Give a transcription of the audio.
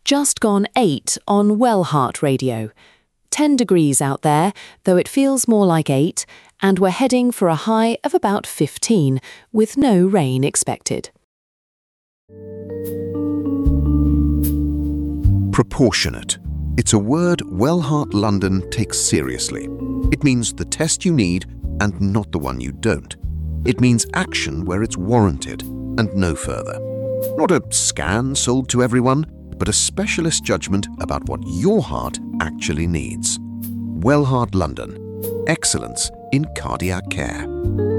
just gone 8 on Wellheart Radio. 10 degrees out there, though it feels more like 8, and we're heading for a high of about 15, with no rain expected. Proportionate. It's a word Wellheart London takes seriously. It means the test you need and not the one you don't. It means action where it's warranted and no further. Not a scan sold to everyone, but a specialist judgment about what your heart actually needs. Wellheart London. Excellence in cardiac care.